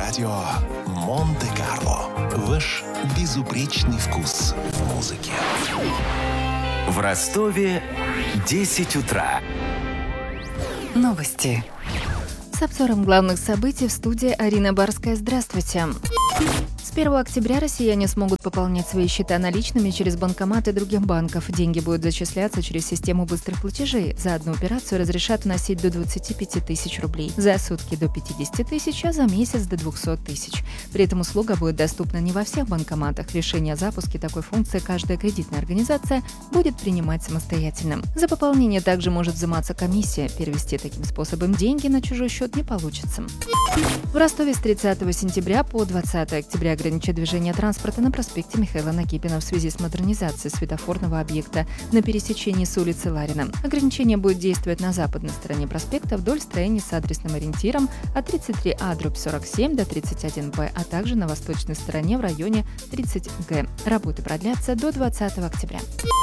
Радио Монте-Карло. Ваш безупречный вкус в музыке. В Ростове 10 утра. Новости. С обзором главных событий в студии Арина Барская. Здравствуйте. С 1 октября россияне смогут пополнять свои счета наличными через банкоматы других банков. Деньги будут зачисляться через систему быстрых платежей. За одну операцию разрешат вносить до 25 тысяч рублей. За сутки до 50 тысяч, а за месяц до 200 тысяч. При этом услуга будет доступна не во всех банкоматах. Решение о запуске такой функции каждая кредитная организация будет принимать самостоятельно. За пополнение также может взиматься комиссия. Перевести таким способом деньги на чужой счет не получится. В Ростове с 30 сентября по 20 октября ограничат движение транспорта на проспекте Михаила Нагибина в связи с модернизацией светофорного объекта на пересечении с улицы Ларина. Ограничение будет действовать на западной стороне проспекта вдоль строений с адресным ориентиром от 33А/47 до 31Б, а также на восточной стороне в районе 30Г. Работы продлятся до 20 октября.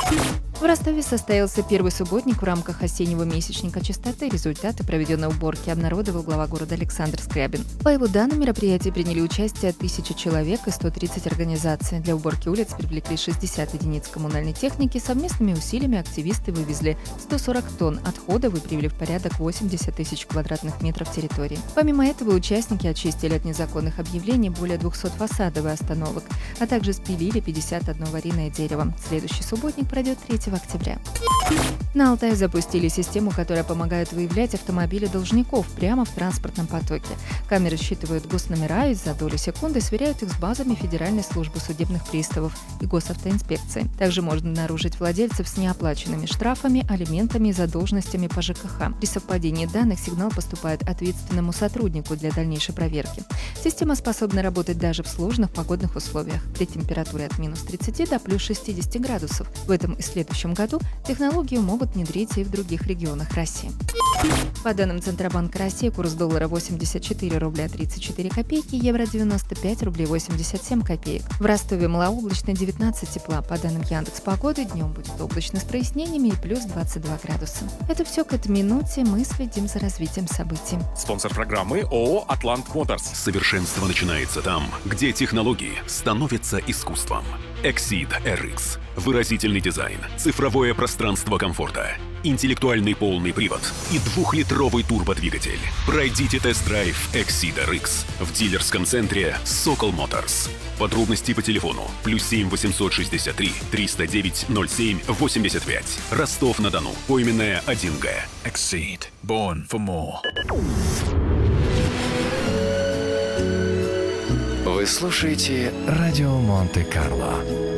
В Ростове состоялся первый субботник в рамках осеннего месячника чистоты. Результаты проведенной уборки обнародовал глава города Александр Скрябин. По его данным, в мероприятии приняли участие 1000 человек и 130 организаций. Для уборки улиц привлекли 60 единиц коммунальной техники. Совместными усилиями активисты вывезли 140 тонн отходов и привели в порядок 80 тысяч квадратных метров территории. Помимо этого, участники очистили от незаконных объявлений более 200 фасадов и остановок, а также спилили 51 аварийное дерево. Следующий субботник пройдет 3 октября. На Алтае запустили систему, которая помогает выявлять автомобили должников прямо в транспортном потоке. Камеры считывают госномера и за долю секунды сверяют их с базами Федеральной службы судебных приставов и госавтоинспекции. Также можно обнаружить владельцев с неоплаченными штрафами, алиментами и задолженностями по ЖКХ. При совпадении данных сигнал поступает ответственному сотруднику для дальнейшей проверки. Система способна работать даже в сложных погодных условиях, при температуре от минус 30 до плюс 60 градусов. В этом и следующем году технологию могут внедрить и в других регионах России. По данным Центробанка России, курс доллара 84 рубля 34 копейки, евро 95 рублей 87 копеек. В Ростове малооблачно 19 тепла. По данным Яндекс.Погоды, днем будет облачно с прояснениями и плюс 22 градуса. Это все к этой минуте. Мы следим за развитием событий. Спонсор программы ООО «Атлант Моторс». Совершенство начинается там, где технологии становятся искусством. Exceed RX. Выразительный дизайн, цифровое пространство комфорта, интеллектуальный полный привод и 2-литровый турбодвигатель. Пройдите тест-драйв Exceed RX в дилерском центре Sokol Motors. Подробности по телефону +7 863 309 07 85. Ростов-на-Дону. Поименная 1Г. Exceed. Born for more. Вы слушаете Радио Монте-Карло.